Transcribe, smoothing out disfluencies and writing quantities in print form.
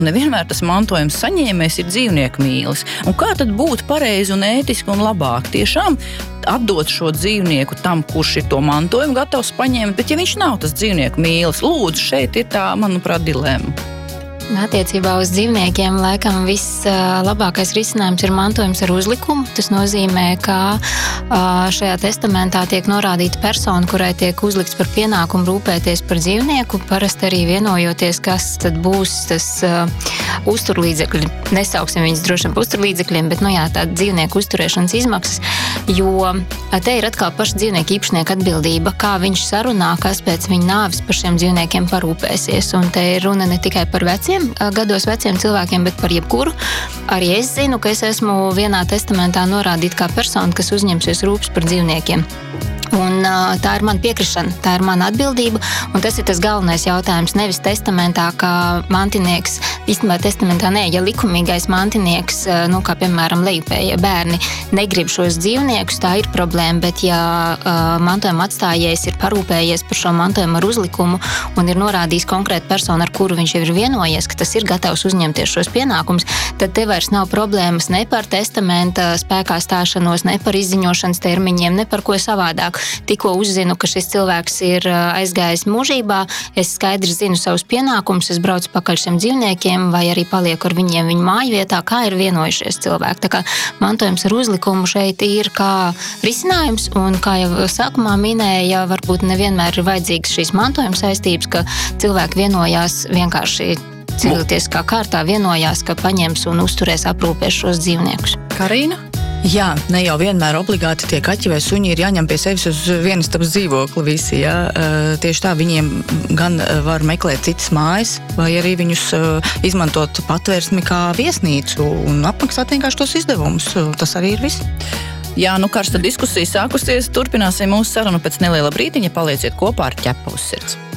Nevienmēr tas mantojums saņēmējs ir dzīvnieku mīlis. Un kā tad būtu pareizi un ētiski un labāk tiešām atdot šo dzīvnieku tam, kurš ir to mantojumu gatavs paņemt, bet ja viņš nav tas dzīvnieku mīlis, lūdzu, šeit ir tā, manuprāt, dilemma. Attiecībā uz dzīvniekiem laikam vislabākais risinājums ir mantojums ar uzlikumu. Tas nozīmē, ka šajā testamentā tiek norādīta persona, kurai tiek uzlikts par pienākumu rūpēties par dzīvnieku, parasti arī vienojoties, kas tad būs tas uzturlīdzekļi. Nesauksim viņus droši vien par uzturlīdzekļiem, bet tāda dzīvnieku uzturēšanas izmaksas, jo te ir atkal paša dzīvnieku īpašnieka atbildība, kā viņš sarunā, kas pēc viņa nāves par šiem dzīvniekiem parūpēsies. Un te ir runa ne tikai par gados veciem cilvēkiem, bet par jebkuru. Arī es zinu, ka es esmu vienā testamentā norādīta kā persona, kas uzņemsies rūpes par dzīvniekiem. Un tā ir mana piekrišana, tā ir mana atbildība, un tas ir tas galvenais jautājums. Nevis testamentā, kā mantinieks, īstenībā testamentā ja likumīgais mantinieks, kā piemēram lejupējie bērni, negrib šos dzīvniekus, tā ir problēma, bet ja mantojuma atstājējs ir parūpējies par šo mantojumu ar uzlikumu un ir norādījis konkrētu personu, ar kuru viņš jau ir vienojies, ka tas ir gatavs uzņemties šos pienākumus, tad te vairs nav problēmas ne par testamenta spēkā stāšanos, ne par izziņošanas termiņiem, ne par ko savādāk. Tikko uzzinu, ka šis cilvēks ir aizgājis mūžībā, es skaidri zinu savus pienākumus, es braucu pakaļ šiem dzīvniekiem vai arī palieku ar viņiem viņu māju vietā, kā ir vienojušies cilvēki. Tā kā mantojums ar uzlikumu šeit ir kā risinājums, un kā jau sākumā minēja, varbūt nevienmēr ir vajadzīgas šīs mantojuma saistības, ka cilvēki vienojās vienkārši cilvēciskā kārtā, vienojās, ka paņems un uzturēs, aprūpēs šos dzīvniekus. Karina? Jā, ne jau vienmēr obligāti tie kaķi vai suņi ir jāņem pie sevis uz vienistabas dzīvokli visi, jā. Tieši tā, viņiem gan var meklēt citas mājas, vai arī viņus izmantot patvērsmi kā viesnīcu un apmaksāt vienkārši tos izdevumus. Tas arī ir viss. Jā, karsta diskusija sākusies. Turpināsim mūsu sarunu pēc neliela brītiņa. Palieciet kopā ar Ķepa uz sirds.